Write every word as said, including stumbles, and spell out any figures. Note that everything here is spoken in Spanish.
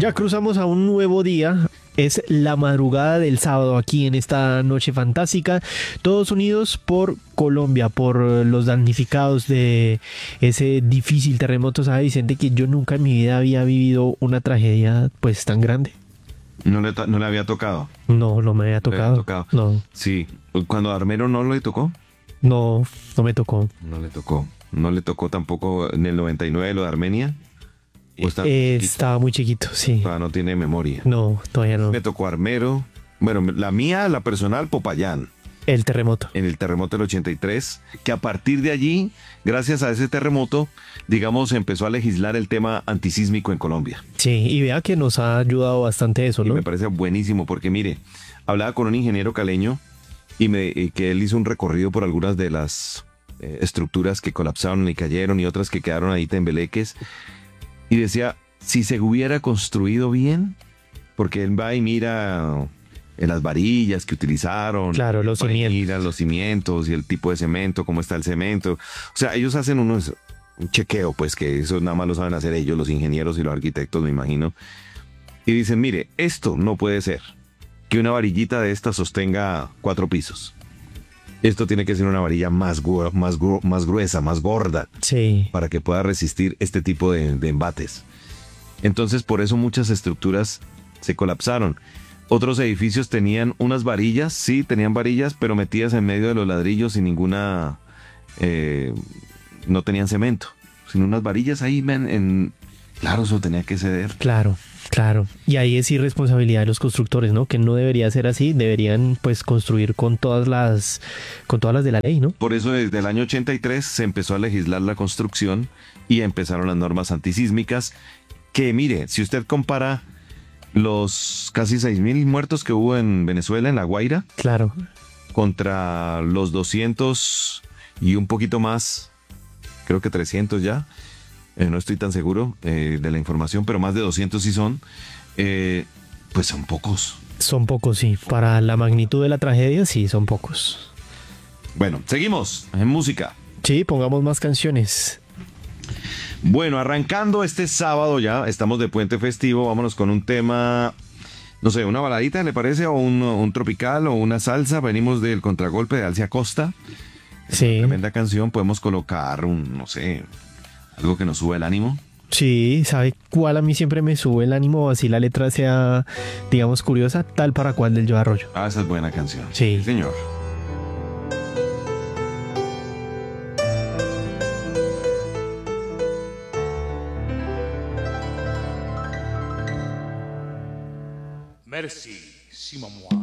Ya cruzamos a un nuevo día. Es la madrugada del sábado aquí en esta noche fantástica. Todos unidos por Colombia, por los damnificados de ese difícil terremoto. ¿Sabe, Vicente, que yo nunca en mi vida había vivido una tragedia pues tan grande? No le, to- no le había tocado. No, no me había Le había tocado. tocado. No, Sí. Cuando a Armero no le tocó. no, no me tocó. No le tocó. No le tocó tampoco en el noventa y nueve lo de Armenia. ¿O está Eh, chiquito? estaba muy chiquito, sí. Todavía no tiene memoria. No, todavía no. Me tocó Armero. Bueno, la mía, la personal, Popayán. El terremoto. En el terremoto del ochenta y tres, que a partir de allí, gracias a ese terremoto, digamos, empezó a legislar el tema antisísmico en Colombia. Sí, y vea que nos ha ayudado bastante eso, Y ¿no? me parece buenísimo porque, mire, hablaba con un ingeniero caleño y, me, y que él hizo un recorrido por algunas de las eh, estructuras que colapsaron y cayeron y otras que quedaron ahí tembeleques. Y decía, si se hubiera construido bien, porque él va y mira en las varillas que utilizaron. Claro, los va y cimientos. Mira los cimientos y el tipo de cemento, cómo está el cemento. O sea, ellos hacen unos, un chequeo, pues que eso nada más lo saben hacer ellos, los ingenieros y los arquitectos, me imagino. Y dicen, mire, esto no puede ser que una varillita de esta sostenga cuatro pisos. Esto tiene que ser una varilla más, gu- más, gru- más gruesa, más gorda, Sí. para que pueda resistir este tipo de, de embates. Entonces, por eso muchas estructuras se colapsaron. Otros edificios tenían unas varillas, sí, tenían varillas, pero metidas en medio de los ladrillos sin ninguna... eh, no tenían cemento, sino unas varillas ahí, men, en... Claro, eso tenía que ceder. Claro, claro. Y ahí es irresponsabilidad de los constructores, ¿no? Que no debería ser así. Deberían, pues, construir con todas las, con todas las de la ley, ¿no? Por eso desde el año ochenta y tres se empezó a legislar la construcción y empezaron las normas antisísmicas que, mire, si usted compara los casi seis mil muertos que hubo en Venezuela, en La Guaira, Claro. contra los doscientos y un poquito más, creo que trescientos ya, eh, no estoy tan seguro eh, de la información, pero más de doscientos sí son, eh, pues son pocos. Son pocos, sí. Para la magnitud de la tragedia, sí, son pocos. Bueno, seguimos en música. Sí, pongamos más canciones. Bueno, arrancando este sábado ya, estamos de puente festivo, vámonos con un tema, no sé, una baladita, ¿le parece? O un, un tropical o una salsa, venimos del contragolpe de Alcia Costa, Sí. tremenda canción, podemos colocar un, no sé, algo que nos sube el ánimo. Sí, ¿sabe cuál a mí siempre me sube el ánimo? Así la letra sea, digamos, curiosa. Tal para cual del Yo Arroyo. Ah, esa es buena canción. Sí. Señor. Merci, si maman.